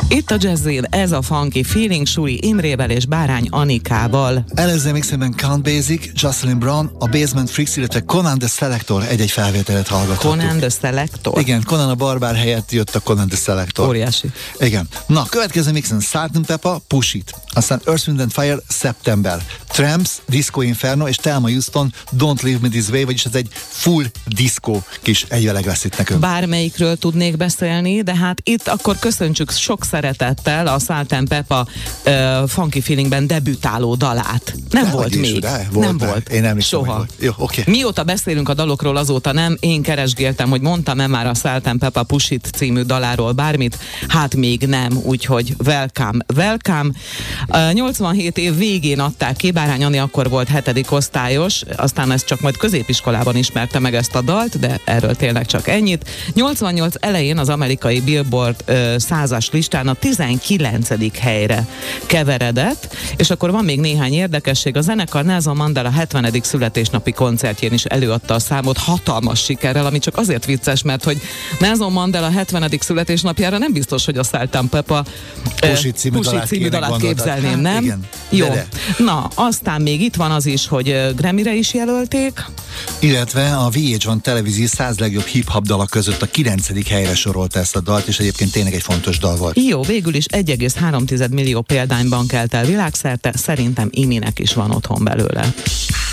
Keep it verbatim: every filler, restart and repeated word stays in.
Itt a Jazzin, ez a funky feeling Suri Imrével és Bárány Anikával. Előző mixében Count Basic, Jocelyn Brown, a Basement Freaks, illetve Conan the Selector egy-egy felvételet hallgathattuk. Conan the Selector? Igen, Conan a barbár helyett jött a Conan the Selector. Óriási. Igen. Na, következő mixen Salt and Pepper, Push It. Aztán Earth, Wind and Fire, September. Tramps, Disco Inferno és Thelma Houston, Don't Leave Me This Way, vagyis ez egy full disco kis egyveleg lesz itt nekünk. Bármelyikről tudnék beszélni, de hát itt akkor köszöntsük sok szeretettel a Salt and Pepper uh, funky feelingben debütáló dalát. Nem de volt még. De, volt, nem de. volt. Én nem soha. Volt. Jó, oké. Okay. Mióta beszélünk a dalokról, azóta nem. Én keresgéltem, hogy mondtam-e már a Salt and Pepper Push It című daláról bármit. Hát még nem, úgyhogy welcome, welcome. Uh, nyolcvanhét év végén adták ki, Bárány Ani akkor volt hetedik osztályos, aztán ezt csak majd középiskolában ismerte meg ezt a dalt, de erről tényleg csak ennyit. nyolcvannyolc elején az amerikai Billboard uh, százas listán a tizenkilencedik helyre keveredett, és akkor van még néhány érdekesség. A zenekar Nelson Mandela hetvenedik születésnapi koncertjén is előadta a számot hatalmas sikerrel, ami csak azért vicces, mert hogy Nelson Mandela hetvenedik születésnapjára nem biztos, hogy a Salt and Pepper Push It című dalát, című dalát képzelném, hát, nem? Igen. Jó. De de. Na, aztán még itt van az is, hogy uh, Grammy-re is jelölték. Illetve a vé há egy televízió száz legjobb hip-hop dalak között a kilencedik helyre sorolta ezt a dalt, és egyébként tényleg egy fontos dal volt. Jó, végül is egy egész három millió példányban kelt el világszerte, szerintem Iminek is van otthon belőle.